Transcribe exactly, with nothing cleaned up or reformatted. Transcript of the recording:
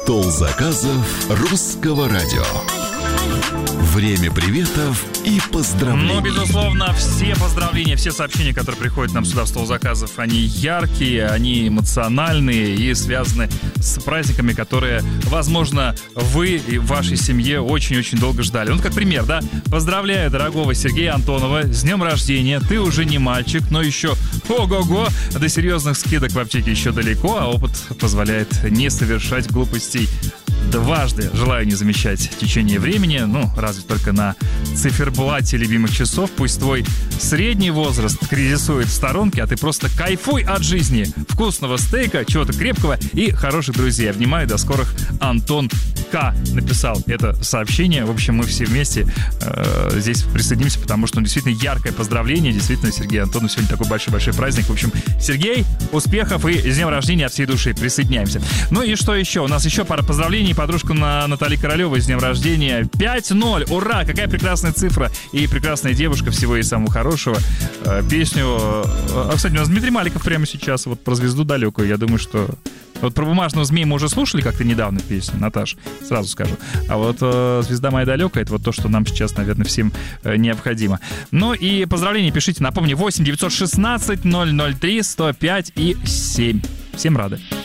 Стол заказов русского радио. Время приветов и поздравлений. Ну, безусловно, все поздравления, все сообщения, которые приходят нам сюда в стол заказов, они яркие, они эмоциональные и связаны с праздниками, которые, возможно, вы и в вашей семье очень-очень долго ждали. Ну, как пример, да? Поздравляю дорогого Сергея Антонова с днем рождения. Ты уже не мальчик, но еще ого-го. До серьезных скидок в аптеке еще далеко, а опыт позволяет не совершать глупостей дважды. Желаю не замечать течение времени, ну, разве только на циферблате любимых часов. Пусть твой средний возраст кризисует в сторонке, а ты просто кайфуй от жизни. Вкусного стейка, чего-то крепкого и хороших друзей. Обнимаю, до скорых. Антон К. написал это сообщение. В общем, мы все вместе э, здесь присоединимся, потому что ну, действительно яркое поздравление. Действительно, Сергей Антонов сегодня такой большой-большой праздник. В общем, Сергей, успехов и с днем рождения от всей души. Присоединяемся. Ну и что еще? У нас еще пара поздравлений. Подружка на Натальи Королевой с днем рождения. пять ноль. Ура! Какая прекрасная цифра. И прекрасная девушка. Всего ей самого хорошего. Э, песню... А, кстати, у нас Дмитрий Маликов прямо сейчас вот про звезду далекую. Я думаю, что... Вот про «Бумажного змея» мы уже слушали как-то недавно песню, Наташ, сразу скажу. А вот э, «Звезда моя далекая» — это вот то, что нам сейчас, наверное, всем э, необходимо. Ну и поздравления пишите, напомню, восемь девятьсот шестнадцать ноль ноль три сто пять и семь. Всем рады.